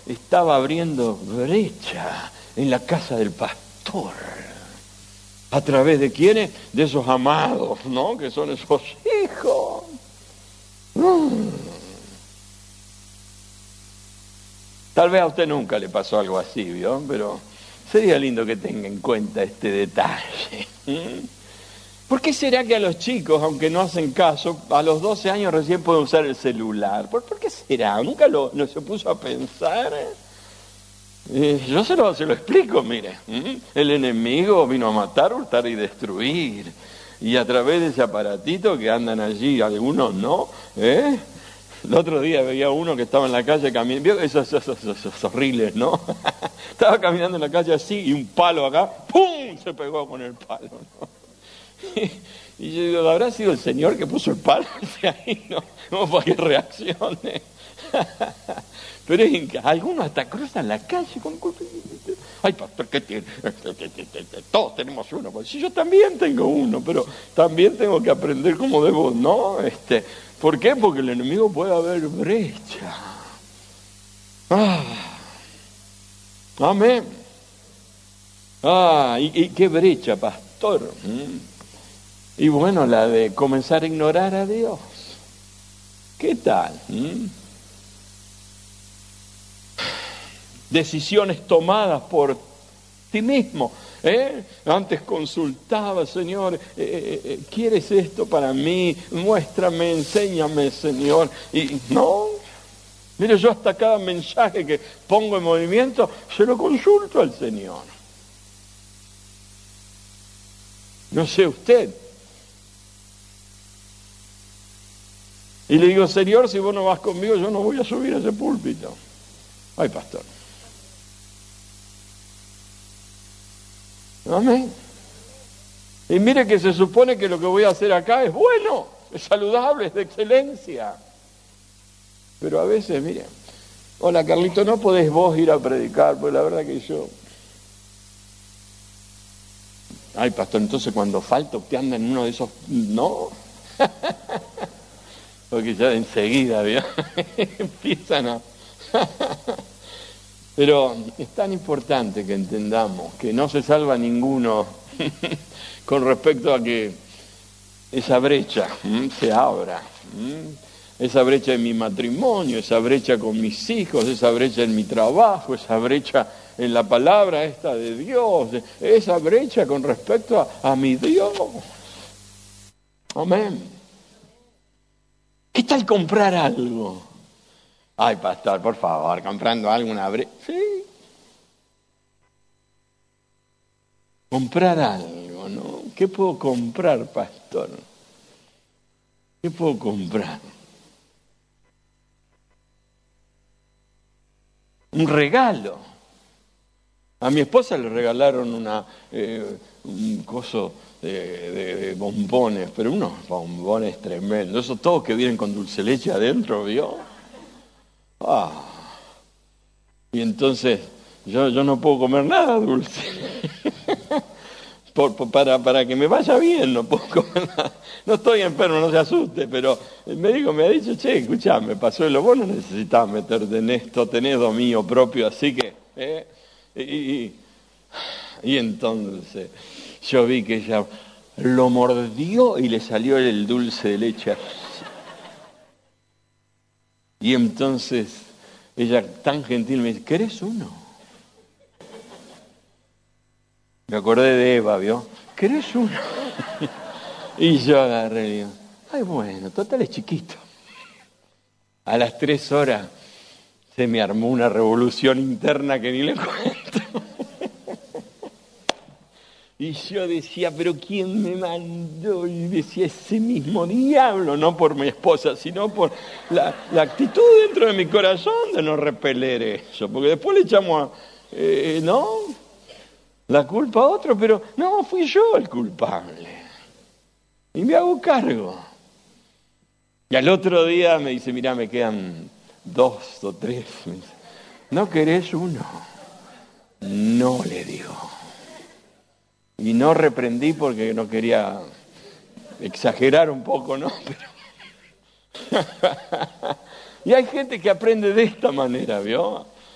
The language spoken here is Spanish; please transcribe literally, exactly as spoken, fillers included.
estaba abriendo brecha en la casa del pastor. ¿A través de quiénes? De esos amados, ¿no? Que son esos hijos. Mm. Tal vez a usted nunca le pasó algo así, ¿vio? Pero sería lindo que tenga en cuenta este detalle. ¿Mm? ¿Por qué será que a los chicos, aunque no hacen caso, a los doce años recién pueden usar el celular? ¿Por, por qué será? ¿Nunca lo, no se puso a pensar? Eh, yo se lo, se lo explico, mire. ¿Mm? El enemigo vino a matar, hurtar y destruir. Y a través de ese aparatito que andan allí, algunos no, ¿eh? El otro día veía uno que estaba en la calle caminando, vio esos, esos, esos, esos horribles, ¿no? Estaba caminando en la calle así y un palo acá, ¡pum!, se pegó con el palo, ¿no? Y yo digo, ¿habrá sido el Señor que puso el palo? Ahí no, no para que reaccione. Pero es que algunos hasta cruzan la calle con... Ay, pastor, ¿qué tiene? Todos tenemos uno. Pues sí, yo también tengo uno, pero también tengo que aprender cómo debo, ¿no? Este, ¿por qué? Porque el enemigo puede haber brecha. Ah, amén. Ah, ¿y, y qué brecha, pastor? ¿Mm? Y bueno, la de comenzar a ignorar a Dios. ¿Qué tal? ¿Mm? Decisiones tomadas por ti mismo. ¿eh? Antes consultaba, Señor, eh, eh, ¿quieres esto para mí? Muéstrame, enséñame, Señor. Y no, mire, yo hasta cada mensaje que pongo en movimiento, se lo consulto al Señor. No sé usted. Y le digo, Señor, si vos no vas conmigo, yo no voy a subir a ese púlpito. Ay, pastor. Amén. Y mire que se supone que lo que voy a hacer acá es bueno, es saludable, es de excelencia. Pero a veces, mire, hola Carlito, ¿no podés vos ir a predicar? Pues la verdad que yo... Ay, pastor, entonces cuando falta usted anda en uno de esos... No. Porque ya enseguida, ¿vio? Empiezan a... Pero es tan importante que entendamos que no se salva ninguno con respecto a que esa brecha ¿m? se abra. ¿m? Esa brecha en mi matrimonio, esa brecha con mis hijos, esa brecha en mi trabajo, esa brecha en la palabra esta de Dios, esa brecha con respecto a, a mi Dios. Amén. ¿Qué tal comprar algo? Ay, pastor, por favor, comprando algo, una brecha. Sí. Comprar algo, ¿no? ¿Qué puedo comprar, pastor? ¿Qué puedo comprar? Un regalo. A mi esposa le regalaron una eh, un coso de, de, de bombones, pero unos bombones tremendos. Esos todos que vienen con dulce leche adentro, ¿vio? Ah. Y entonces yo, yo no puedo comer nada dulce. por, por, para, para que me vaya bien no puedo comer nada. No estoy enfermo, no se asuste, pero el médico me ha dicho, che, escuchame, Pazuelo, vos no necesitas meterte en esto, tenés dominio propio, así que... Eh, y, y, y entonces yo vi que ella lo mordió y le salió el dulce de leche. Y entonces ella tan gentil me dice, ¿querés uno? Me acordé de Eva, ¿vio? ¿Querés uno? Y yo agarré y digo, ay bueno, total es chiquito. A las tres horas se me armó una revolución interna que ni le cuento. Y yo decía, pero ¿quién me mandó? Y decía, ese mismo diablo, no por mi esposa, sino por la, la actitud dentro de mi corazón de no repeler eso. Porque después le echamos, a, eh, ¿no? La culpa a otro, pero no, fui yo el culpable. Y me hago cargo. Y al otro día me dice, mirá, me quedan dos o tres. ¿No querés uno? No, le digo. Y no reprendí porque no quería exagerar un poco, ¿no? Pero... y hay gente que aprende de esta manera, ¿vio?